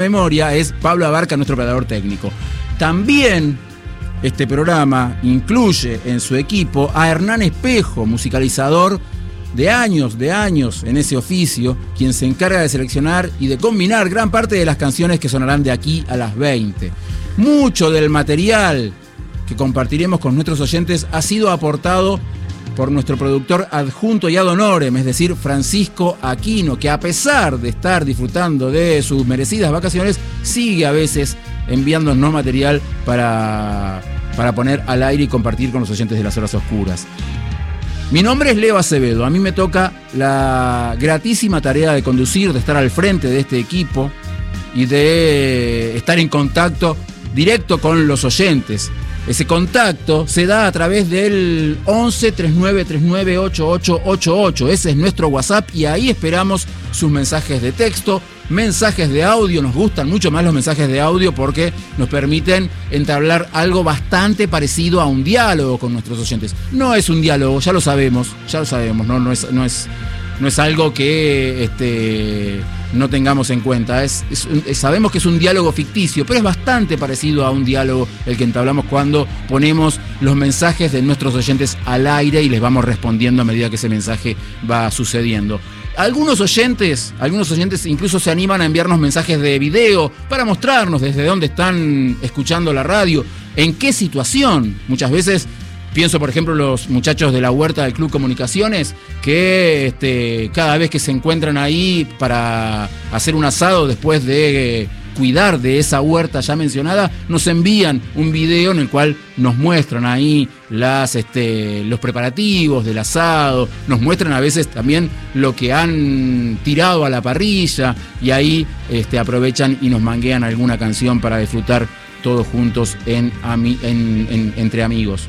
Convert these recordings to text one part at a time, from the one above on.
memoria es Pablo Abarca, nuestro operador técnico. También este programa incluye en su equipo a Hernán Espejo, musicalizador de años en ese oficio, quien se encarga de seleccionar y de combinar gran parte de las canciones que sonarán de aquí a las 20. Mucho del material que compartiremos con nuestros oyentes ha sido aportado por nuestro productor adjunto y ad honorem, es decir, Francisco Aquino, que a pesar de estar disfrutando de sus merecidas vacaciones, sigue a veces enviándonos material para poner al aire y compartir con los oyentes de Las Horas Oscuras. Mi nombre es Leo Acevedo, a mí me toca la gratísima tarea de conducir, de estar al frente de este equipo y de estar en contacto directo con los oyentes. Ese contacto se da a través del 11 39 39 8888. Ese es nuestro WhatsApp y ahí esperamos sus mensajes de texto, mensajes de audio. Nos gustan mucho más los mensajes de audio porque nos permiten entablar algo bastante parecido a un diálogo con nuestros oyentes. No es un diálogo, ya lo sabemos, no es algo que no tengamos en cuenta. Sabemos que es un diálogo ficticio, pero es bastante parecido a un diálogo el que entablamos cuando ponemos los mensajes de nuestros oyentes al aire y les vamos respondiendo a medida que ese mensaje va sucediendo. Algunos oyentes incluso se animan a enviarnos mensajes de video para mostrarnos desde dónde están escuchando la radio, en qué situación. Muchas veces pienso, por ejemplo, los muchachos de la huerta del Club Comunicaciones, que cada vez que se encuentran ahí para hacer un asado después de cuidar de esa huerta ya mencionada, nos envían un video en el cual nos muestran ahí los preparativos del asado, nos muestran a veces también lo que han tirado a la parrilla y ahí aprovechan y nos manguean alguna canción para disfrutar todos juntos entre amigos.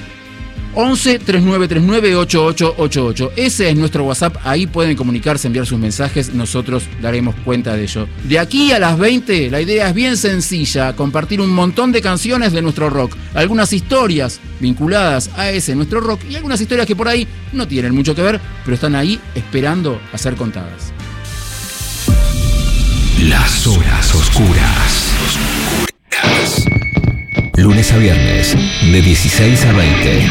11 39 39 8888. Ese es nuestro WhatsApp. Ahí pueden comunicarse, enviar sus mensajes. Nosotros daremos cuenta de ello. De aquí a las 20, la idea es bien sencilla: compartir un montón de canciones de nuestro rock. Algunas historias vinculadas a ese nuestro rock y algunas historias que por ahí no tienen mucho que ver, pero están ahí esperando a ser contadas. Las Horas Oscuras. Lunes a viernes, de 16 a 20.